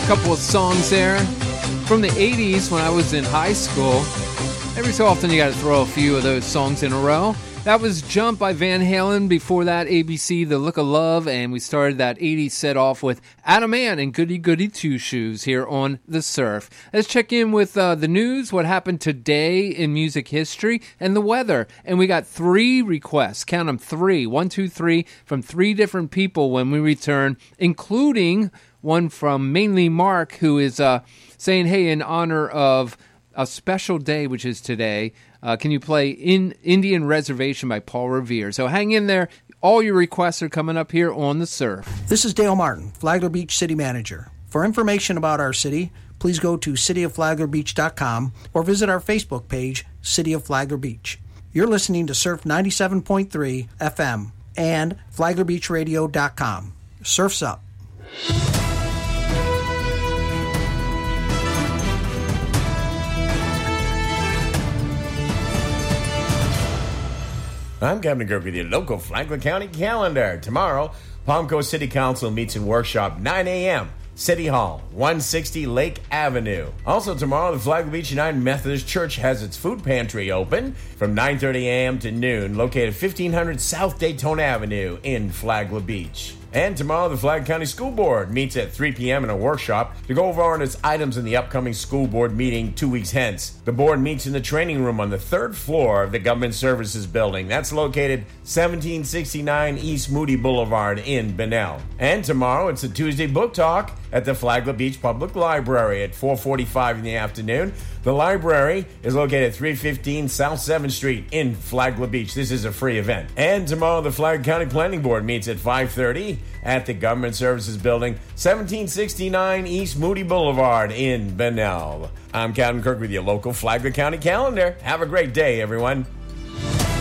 Couple of songs there from the 80s when I was in high school. Every so often you got to throw a few of those songs in a row. That was Jump by Van Halen. Before that, ABC, The Look of Love. And we started that 80s set off with Adam Ant and Goody Goody Two Shoes here on The Surf. Let's check in with the news, what happened today in music history, and the weather. And we got 3 requests. Count them, 3. 1, 2, 3 from 3 different people when we return, including one from mainly Mark, who is saying, hey, in honor of a special day, which is today, can you play Indian Reservation by Paul Revere? So hang in there. All your requests are coming up here on The Surf. This is Dale Martin, Flagler Beach City Manager. For information about our city, please go to cityofFlaglerBeach.com or visit our Facebook page, City of Flagler Beach. You're listening to Surf 97.3 FM and FlaglerBeachRadio.com. Surf's up. I'm Captain Kirk with your local Flagler County calendar. Tomorrow, Palm Coast City Council meets in workshop 9 a.m. City Hall, 160 Lake Avenue. Also tomorrow, the Flagler Beach United Methodist Church has its food pantry open from 9:30 a.m. to noon, located 1500 South Daytona Avenue in Flagler Beach. And tomorrow, the Flagler County School Board meets at 3 p.m. in a workshop to go over on its items in the upcoming school board meeting 2 weeks hence. The board meets in the training room on the 3rd floor of the Government Services Building. That's located 1769 East Moody Boulevard in Bunnell. And tomorrow, it's a Tuesday book talk at the Flagler Beach Public Library at 4:45 in the afternoon. The library is located at 315 South 7th Street in Flagler Beach. This is a free event. And tomorrow, the Flagler County Planning Board meets at 5:30 at the Government Services Building, 1769 East Moody Boulevard in Bunnell. I'm Captain Kirk with your local Flagler County calendar. Have a great day, everyone.